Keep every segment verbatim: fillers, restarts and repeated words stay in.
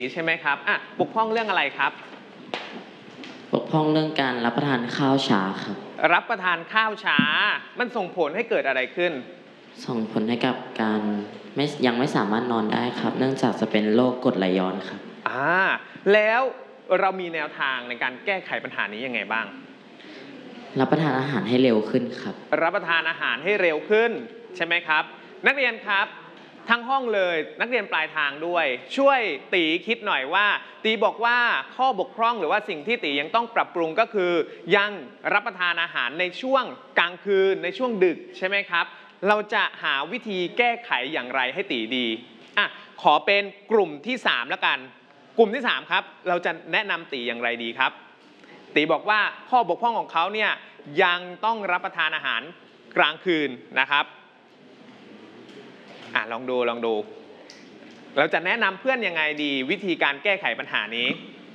ใช่ไหมครับอ่ะบกพร่องเรื่องอะไรครับบกพร่องเรื่องการรับประทานข้าวช้าครับรับประทานข้าวช้ามันส่งผลให้เกิดอะไรขึ้นส่งผลให้กับการไม่ยังไม่สามารถนอนได้ครับเนื่องจากจะเป็นโรคกรดไหลย้อนครับอ่าแล้วเรามีแนวทางในการแก้ไขปัญหานี้ยังไงบ้างรับประทานอาหารให้เร็วขึ้นครับรับประทานอาหารให้เร็วขึ้นใช่ไหมครับนักเรียนครับทั้งห้องเลยนักเรียนปลายทางด้วยช่วยตีคิดหน่อยว่าตีบอกว่าข้อบกพร่องหรือว่าสิ่งที่ตียังต้องปรับปรุงก็คือยังรับประทานอาหารในช่วงกลางคืนในช่วงดึกใช่ไหมครับเราจะหาวิธีแก้ไขอย่างไรให้ตีดีอ่ะขอเป็นกลุ่มที่สามแล้วกันกลุ่มที่สามครับเราจะแนะนำตีอย่างไรดีครับตีบอกว่าข้อบกพร่องของเขาเนี่ยยังต้องรับประทานอาหารกลางคืนนะครับอ่ะลองดูลองดูเราจะแนะนำเพื่อนยังไงดีวิธีการแก้ไขปัญหานี้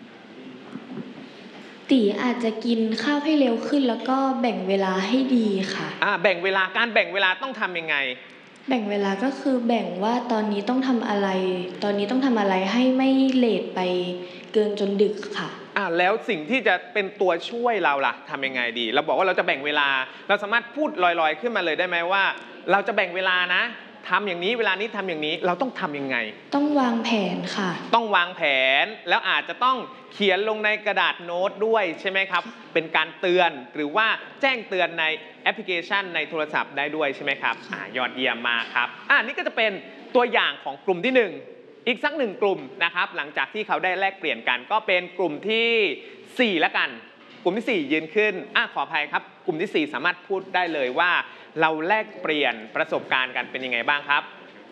ตีอาจจะกินข้าวให้เร็วขึ้นแล้วก็แบ่งเวลาให้ดีค่ะอ่าแบ่งเวลาการแบ่งเวลาต้องทำยังไงแบ่งเวลาก็คือแบ่งว่าตอนนี้ต้องทำอะไรตอนนี้ต้องทำอะไรให้ไม่เลทไปเกินจนดึกค่ะอ่าแล้วสิ่งที่จะเป็นตัวช่วยเราล่ะทำยังไงดีเราบอกว่าเราจะแบ่งเวลาเราสามารถพูดลอยๆขึ้นมาเลยได้ไหมว่าเราจะแบ่งเวลานะทำอย่างนี้เวลานี้ทำอย่างนี้เราต้องทำยังไงต้องวางแผนค่ะต้องวางแผนแล้วอาจจะต้องเขียนลงในกระดาษโน้ตด้วยใช่ไหมครับเป็นการเตือนหรือว่าแจ้งเตือนในแอปพลิเคชันในโทรศัพท์ได้ด้วยใช่ไหมครับอ่ายอดเยี่ยมมากครับอ่านี่ก็จะเป็นตัวอย่างของกลุ่มที่หนึ่งอีกสักหนึ่งกลุ่มนะครับหลังจากที่เขาได้แลกเปลี่ยนกันก็เป็นกลุ่มที่สี่แล้วกันกลุ่มที่สี่ยืนขึ้นอ่ะขออภัยครับกลุ่มที่สี่สามารถพูดได้เลยว่าเราแลกเปลี่ยนประสบการณ์กันเป็นยังไงบ้างครับ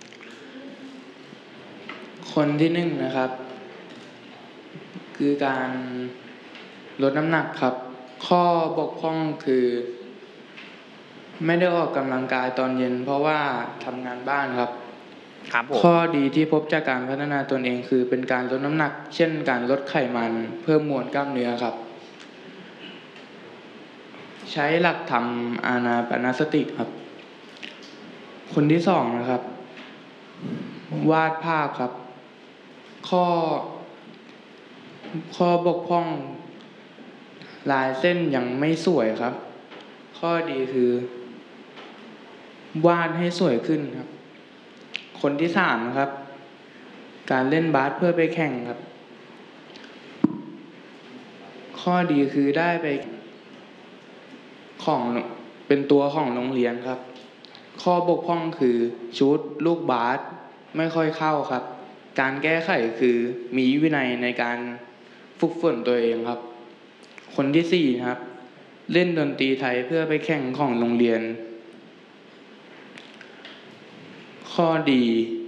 คนที่หนึ่งนะครับคือการลดน้ำหนักครับข้อบกพร่องคือไม่ได้ออกกำลังกายตอนเย็นเพราะว่าทำงานบ้านครับครับผมข้อดีที่พบจากการพัฒนาตนเองคือเป็นการลดน้ำหนักเช่นการลดไขมันเพิ่มมวลกล้ามเนื้อครับใช้หลักทำอานาปานสติครับคนที่สองนะครับวาดภาพครับข้อข้อบกพร่องลายเส้นยังไม่สวยครับข้อดีคือวาดให้สวยขึ้นครับคนที่สามนะครับการเล่นบาสเพื่อไปแข่งครับข้อดีคือได้ไปของเป็นตัวของโรงเรียนครับข้อบกพร่องคือชุดลูกบาสไม่ค่อยเข้าครับการแก้ไขคือมีวินัยในการฝึกฝนตัวเองครับคนที่สี่นะครับเล่นดนตรีไทยเพื่อไปแข่งของโรงเรียนข้อดี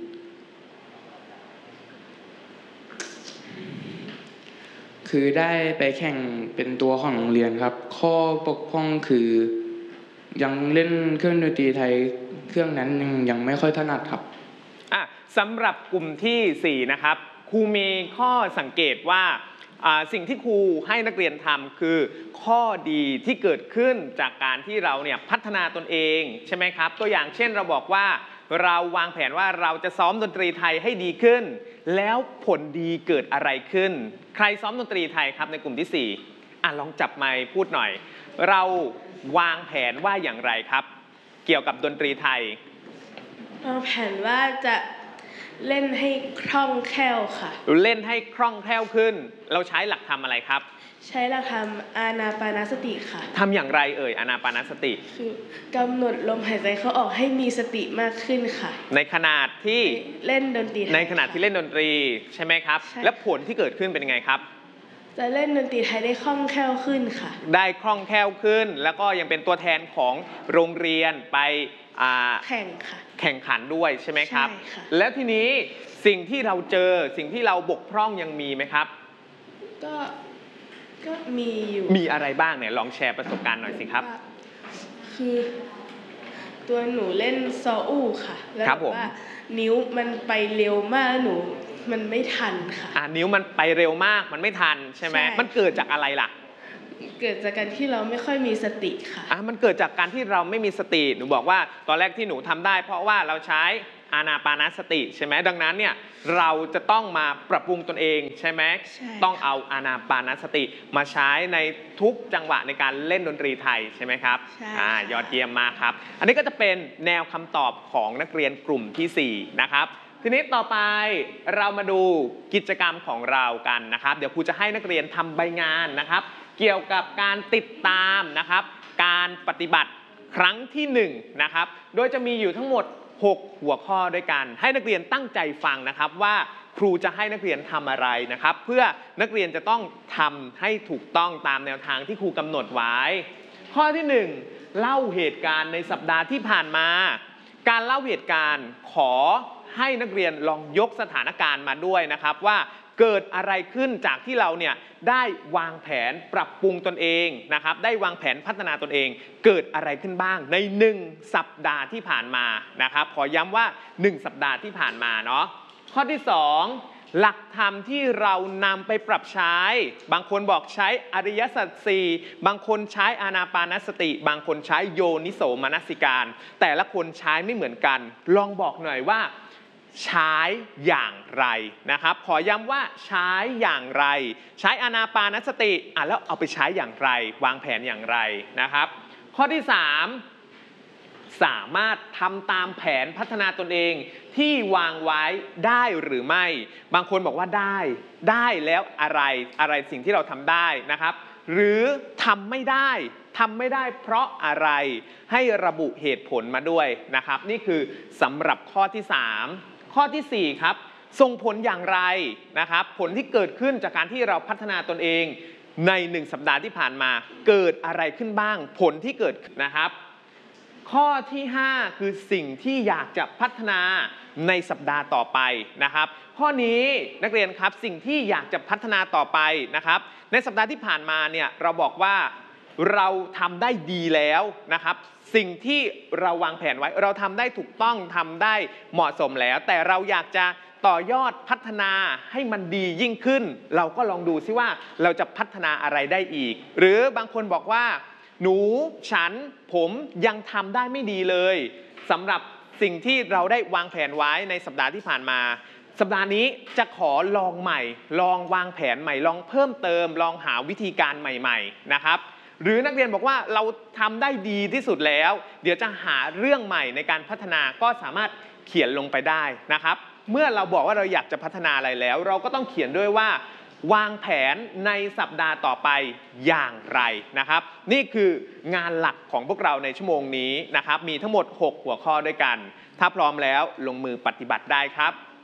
คือได้ไปแข่งเป็นตัวของโรงเรียนครับข้อบกพร่องคือยังเล่นเครื่องดนตรีไทยเครื่องนั้นยังยังไม่ค่อยถนัดครับอ่ะสำหรับกลุ่มที่สี่นะครับครูมีข้อสังเกตว่าสิ่งที่ครูให้นักเรียนทำคือข้อดีที่เกิดขึ้นจากการที่เราเนี่ยพัฒนาตนเองใช่ไหมครับตัวอย่างเช่นเราบอกว่าเราวางแผนว่าเราจะซ้อมดนตรีไทยให้ดีขึ้นแล้วผลดีเกิดอะไรขึ้นใครซ้อมดนตรีไทยครับในกลุ่มที่สี่อ่ะลองจับไมค์พูดหน่อยเราวางแผนว่าอย่างไรครับเกี่ยวกับดนตรีไทยวางแผนว่าจะเล่นให้คล่องแคล่วค่ะเล่นให้คล่องแคล่วขึ้นเราใช้หลักธรรมอะไรครับใช้หลักธรรมอานาปานสติค่ะทำอย่างไรเอ่ยอานาปานสติคือกำหนดลมหายใจเข้าออกให้มีสติมากขึ้นค่ะในขณะที่เล่นดนตรีในขณะที่เล่นดนตรีใช่ไหมครับและผลที่เกิดขึ้นเป็นยังไงครับจะเล่นดนตรีไทยได้คล่องแคล่วขึ้นค่ะได้คล่องแคล่วขึ้นแล้วก็ยังเป็นตัวแทนของโรงเรียนไปแข่งค่ะแข่งขันด้วยใช่ไหมครับแล้วทีนี้สิ่งที่เราเจอสิ่งที่เราบกพร่องยังมีไหมครับก็ก็มีอยู่มีอะไรบ้างเนี่ยลองแชร์ประสบการณ์หน่อยสิครับคือตัวหนูเล่นซออู้ค่ะแล้วว่านิ้วมันไปเร็วมากหนูมันไม่ทันค่ะอ่านิ้วมันไปเร็วมากมันไม่ทันใช่ไหมมันเกิดจากอะไรล่ะเกิดจากการที่เราไม่ค่อยมีสติค่ะอ่ะมันเกิดจากการที่เราไม่มีสติหนูบอกว่าตอนแรกที่หนูทำได้เพราะว่าเราใช้อานาปานสติใช่ไหมดังนั้นเนี่ยเราจะต้องมาปรับปรุงตนเองใช่ไหมใช่ต้องเอาอานาปานสติมาใช้ในทุกจังหวะในการเล่นดนตรีไทยใช่ไหมครับใช่อ่าค่ะยอดเยี่ยมมากครับ อันนี้ก็จะเป็นแนวคำตอบของนักเรียนกลุ่มที่สี่นะครับทีนี้ต่อไปเรามาดูกิจกรรมของเรากันนะครับเดี๋ยวครูจะให้นักเรียนทำใบงานนะครับเกี่ยวกับการติดตามนะครับการปฏิบัติครั้งที่หนึ่งนะครับโดยจะมีอยู่ทั้งหมดหกหัวข้อด้วยกันให้นักเรียนตั้งใจฟังนะครับว่าครูจะให้นักเรียนทำอะไรนะครับเพื่อนักเรียนจะต้องทำให้ถูกต้องตามแนวทางที่ครูกำหนดไว้ข้อที่หนึ่งเล่าเหตุการณ์ในสัปดาห์ที่ผ่านมาการเล่าเหตุการณ์ขอให้นักเรียนลองยกสถานการณ์มาด้วยนะครับว่าเกิดอะไรขึ้นจากที่เราเนี่ยได้วางแผนปรับปรุงตนเองนะครับได้วางแผนพัฒนาตนเองเกิดอะไรขึ้นบ้างในหนึ่งสัปดาห์ที่ผ่านมานะครับขอย้ำว่าหนึ่งสัปดาห์ที่ผ่านมาเนาะข้อที่สองหลักธรรมที่เรานำไปปรับใช้บางคนบอกใช้อริยสัจสี่บางคนใช้อานาปานสติบางคนใช้โยนิโสมนสิการแต่ละคนใช้ไม่เหมือนกันลองบอกหน่อยว่าใช้อย่างไรนะครับขอย้ำว่าใช้อย่างไรใช้อานาปานสติอ่ะแล้วเอาไปใช้อย่างไรวางแผนอย่างไรนะครับข้อที่สามสามารถทำตามแผนพัฒนาตนเองที่วางไว้ได้หรือไม่บางคนบอกว่าได้ได้แล้วอะไรอะไรสิ่งที่เราทำได้นะครับหรือทำไม่ได้ทำไม่ได้เพราะอะไรให้ระบุเหตุผลมาด้วยนะครับนี่คือสำหรับข้อที่สามข้อที่สี่ครับส่งผลอย่างไรนะครับผลที่เกิดขึ้นจากการที่เราพัฒนาตนเองในหนึ่งสัปดาห์ที่ผ่านมาเกิดอะไรขึ้นบ้างผลที่เกิดนะครับข้อที่ห้าคือสิ่งที่อยากจะพัฒนาในสัปดาห์ต่อไปนะครับข้อนี้นักเรียนครับสิ่งที่อยากจะพัฒนาต่อไปนะครับในสัปดาห์ที่ผ่านมาเนี่ยเราบอกว่าเราทำได้ดีแล้วนะครับสิ่งที่เราวางแผนไว้เราทำได้ถูกต้องทำได้เหมาะสมแล้วแต่เราอยากจะต่อยอดพัฒนาให้มันดียิ่งขึ้นเราก็ลองดูซิว่าเราจะพัฒนาอะไรได้อีกหรือบางคนบอกว่าหนูฉันผมยังทำได้ไม่ดีเลยสำหรับสิ่งที่เราได้วางแผนไว้ในสัปดาห์ที่ผ่านมาสัปดาห์นี้จะขอลองใหม่ลองวางแผนใหม่ลองเพิ่มเติมลองหาวิธีการใหม่ๆนะครับหรือนักเรียนบอกว่าเราทำได้ดีที่สุดแล้วเดี๋ยวจะหาเรื่องใหม่ในการพัฒนาก็สามารถเขียนลงไปได้นะครับเมื่อเราบอกว่าเราอยากจะพัฒนาอะไรแล้วเราก็ต้องเขียนด้วยว่าวางแผนในสัปดาห์ต่อไปอย่างไรนะครับนี่คืองานหลักของพวกเราในชั่วโมงนี้นะครับมีทั้งหมดหกหัวข้อด้วยกันถ้าพร้อมแล้วลงมือปฏิบัติได้ครับ